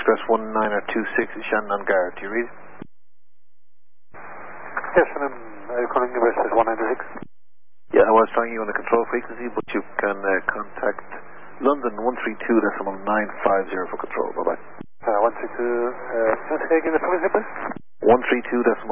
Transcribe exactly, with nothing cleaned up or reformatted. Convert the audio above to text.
Express one nine or two six is Shannon on guard. Do you read? Yes, and I'm uh, calling the Express one nine six. Yeah, I was trying you on the control frequency, but you can uh, contact London one three two decimal nine five zero for control. Bye bye. Uh, one three two, uh, can I say again the frequency, please? one three two decimal